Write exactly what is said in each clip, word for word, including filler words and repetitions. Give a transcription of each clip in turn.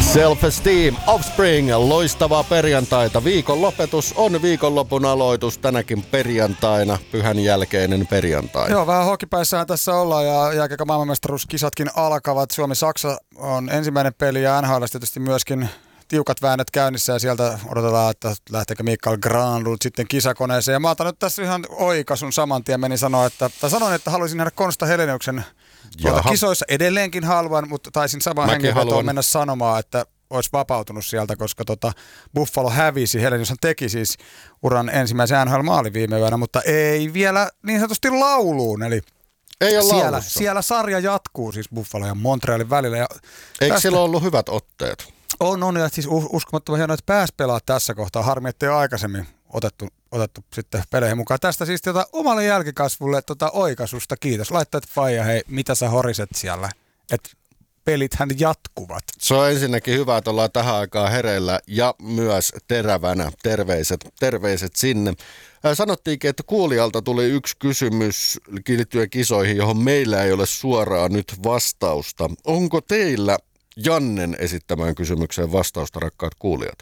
Self-Esteem, Offspring, loistavaa perjantaita. Viikon lopetus on viikonlopun aloitus tänäkin perjantaina, pyhän jälkeinen perjantai. Joo, vähän hokipäissähän tässä ollaan ja jääkiekon maailmanmestaruuskisatkin alkavat. Suomi-Saksa on ensimmäinen peli ja N H L tietysti myöskin tiukat väännöt käynnissä ja sieltä odotetaan, että lähteekö Mikael Granlund sitten kisakoneeseen. Ja mä otan nyt tässä ihan oikaisun saman tien, menin sanoa, että, tai sanoin, että haluaisin nähdä Konsta Heleniuksen tuota kisoissa edelleenkin haluan, mutta taisin saman hengenvetoon mennä sanomaan, että olisi vapautunut sieltä, koska tota Buffalo hävisi. Helenius teki siis uran ensimmäisen N H L-maalin viime yönä, mutta ei vielä niin sanotusti lauluun, eli ei ole siellä, siellä sarja jatkuu siis Buffalo ja Montrealin välillä. Ja eikö tästä sillä ollut hyvät otteet? On, on, ja siis uskomattoman hienoa, että pääsi pelaa tässä kohtaa. Harmi, että ei ole aikaisemmin otettu, otettu sitten peleihin mukaan. Tästä siis tota, omalle jälkikasvulle tota, oikaisusta kiitos. Laittaa, että faija, hei, mitä sä horiset siellä? Että pelithän jatkuvat. Se on ensinnäkin hyvä, että ollaan tähän aikaan hereillä ja myös terävänä. Terveiset, terveiset sinne. Sanottiinkin, että kuulijalta tuli yksi kysymys liittyen kisoihin, johon meillä ei ole suoraan nyt vastausta. Onko teillä Jannen esittämään kysymykseen vastausta, rakkaat kuulijat?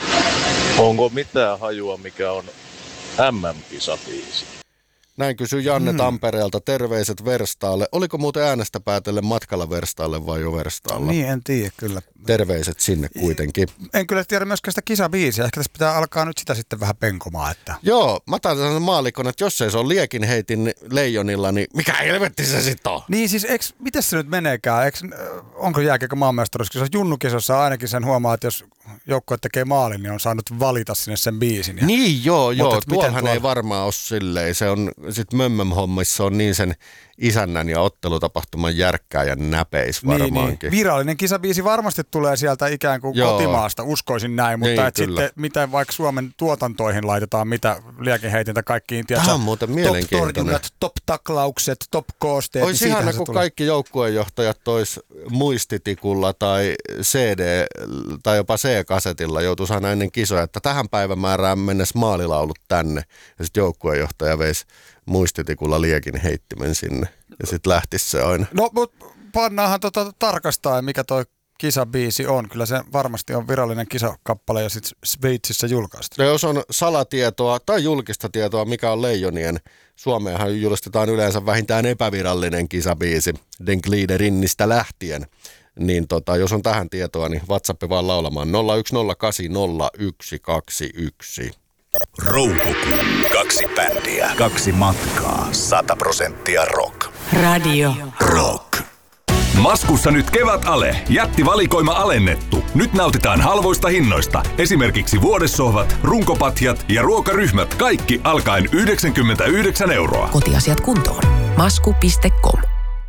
Onko mitään hajua, mikä on M M-kisabiisi? Näin kysyy Janne hmm. Tampereelta. Terveiset Verstaalle. Oliko muuten äänestä päätellen matkalla Verstaalle vai jo Verstaalla? Niin, en tiedä kyllä. Terveiset sinne kuitenkin. En kyllä tiedä myöskään sitä kisabiisiä. Ehkä tässä pitää alkaa nyt sitä sitten vähän penkomaan. Että Joo, mä taitan maalikon, että jos ei se ole liekin heitin leijonilla, niin mikä helvetti se sitten on? Niin siis, eks, miten se nyt meneekään? Eks, onko jääkiekon maailmanmestaruuskisa? Junnukisossa ainakin sen huomaa, että jos joukkue tekee maalin, niin on saanut valita sinne sen biisin. Ja niin joo, joo. Tuollahan tuolla ei varmaan ole silleen. Se on sitten Mömmöm-hommissa on niin sen isännän ja ottelutapahtuman järkkääjän näpeis varmaankin. Niin, niin. Virallinen kisabiisi varmasti tulee sieltä ikään kuin joo. kotimaasta, uskoisin näin, mutta niin, et sitten miten vaikka Suomen tuotantoihin laitetaan mitä liekinheitintä kaikkiin, tiedätkö? Tämä on muuten mielenkiintoinen. Top torjunnat, top taklaukset, top koosteet. Olisi niin ihana, kun tulee kaikki joukkueenjohtajat tois muistitikulla tai C D tai jopa C-kasetilla joutuisi aina ennen kisoja, että tähän päivämäärään mennessä maalilaulut tänne ja sitten joukkueenjohtaja veisi muistitikulla liekin heittimen sinne ja sitten lähtisi se aina. No, mutta pannaanhan tota tarkastaa, mikä toi kisabiisi on. Kyllä se varmasti on virallinen kisakappale ja sitten Sveitsissä julkaistu. Ja jos on salatietoa tai julkista tietoa, mikä on Leijonien, Suomeenhan julistetaan yleensä vähintään epävirallinen kisabiisi Den Gliederinnistä lähtien. Niin tota, jos on tähän tietoa, niin WhatsApp vaan laulamaan nolla yksi nolla kahdeksan nolla yksi kaksi yksi. Roukkukyy. Kaksi bändiä. Kaksi matkaa. Sata prosenttia rock. Radio Rock. Maskussa nyt kevät-ale. Jättivalikoima alennettu. Nyt nautitaan halvoista hinnoista. Esimerkiksi vuodessohvat, runkopatjat ja ruokaryhmät. Kaikki alkaen yhdeksänkymmentäyhdeksän euroa. Kotiasiat kuntoon. Masku piste com.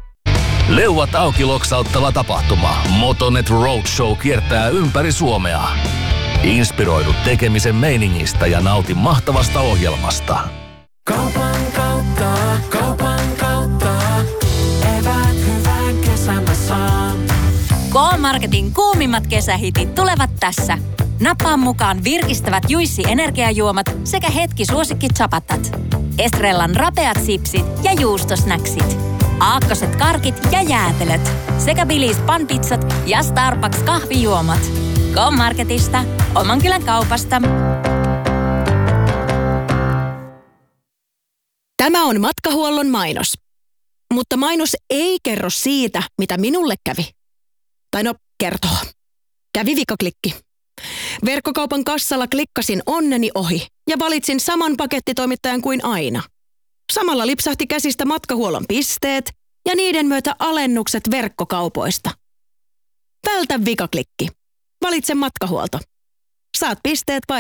Leuat auki loksauttava tapahtuma. Motonet Roadshow kiertää ympäri Suomea. Inspiroidu tekemisen meiningistä ja nauti mahtavasta ohjelmasta. Kaupan kautta, kaupan kautta, eväät hyvän kesän mä saan. K-Marketin kuumimmat kesähitit tulevat tässä. Nappaa mukaan virkistävät Juicy energiajuomat sekä hetki suosikki chapatat. Estrellan rapeat sipsit ja juustosnäksit. Aakkoset karkit ja jäätelöt. Sekä Bilis panpizzat ja Starbucks kahvijuomat. K-Marketista, oman kylän kaupasta. Tämä on Matkahuollon mainos. Mutta mainos ei kerro siitä, mitä minulle kävi. Tai no, kertoo. Kävi vikaklikki. Verkkokaupan kassalla klikkasin onneni ohi ja valitsin saman pakettitoimittajan kuin aina. Samalla lipsahti käsistä Matkahuollon pisteet ja niiden myötä alennukset verkkokaupoista. Vältä vikaklikki. Valitse Matkahuolto. Saat pisteet